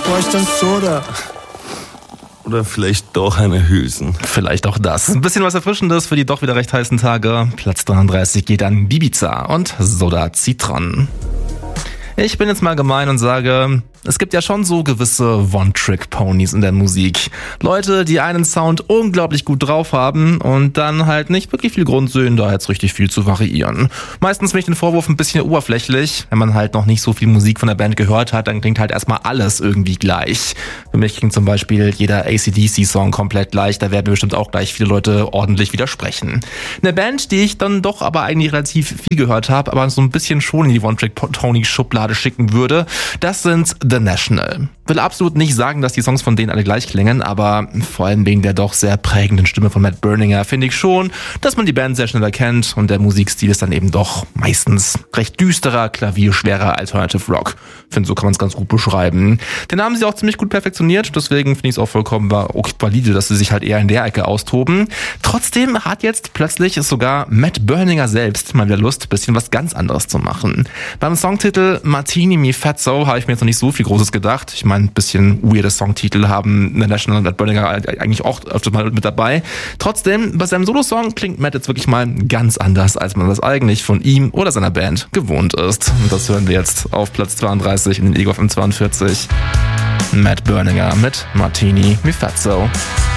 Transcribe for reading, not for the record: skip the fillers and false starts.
bräuchte ein Soda. Oder vielleicht doch eine Hülsen. Vielleicht auch das. Ein bisschen was Erfrischendes für die doch wieder recht heißen Tage. Platz 33 geht an Ibiza und Soda Citron. Ich bin jetzt mal gemein und sage, es gibt ja schon so gewisse One-Trick-Ponys in der Musik. Leute, die einen Sound unglaublich gut drauf haben und dann halt nicht wirklich viel Grund sehen, da jetzt richtig viel zu variieren. Meistens finde ich den Vorwurf ein bisschen oberflächlich. Wenn man halt noch nicht so viel Musik von der Band gehört hat, dann klingt halt erstmal alles irgendwie gleich. Für mich klingt zum Beispiel jeder AC/DC-Song komplett gleich. Da werden bestimmt auch gleich viele Leute ordentlich widersprechen. Eine Band, die ich dann doch aber eigentlich relativ viel gehört habe, aber so ein bisschen schon in die One-Trick-Pony-Schublade schicken würde, das sind The National. Will absolut nicht sagen, dass die Songs von denen alle gleich klingen, aber vor allem wegen der doch sehr prägenden Stimme von Matt Berninger finde ich schon, dass man die Band sehr schnell erkennt und der Musikstil ist dann eben doch meistens recht düsterer, klavierschwerer Alternative Rock. Ich finde, so kann man es ganz gut beschreiben. Den haben sie auch ziemlich gut perfektioniert, deswegen finde ich es auch vollkommen valide, dass sie sich halt eher in der Ecke austoben. Trotzdem hat jetzt plötzlich sogar Matt Berninger selbst mal wieder Lust, ein bisschen was ganz anderes zu machen. Beim Songtitel Martini Mi Fatso habe ich mir jetzt noch nicht so viel Großes gedacht. Ich meine, ein bisschen weirde Songtitel haben The National und Matt Berninger eigentlich auch öfter mal mit dabei. Trotzdem, bei seinem Solo-Song klingt Matt jetzt wirklich mal ganz anders, als man das eigentlich von ihm oder seiner Band gewohnt ist. Und das hören wir jetzt auf Platz 32 in den Ego FM 42. Matt Berninger mit Martini Mi Fatso.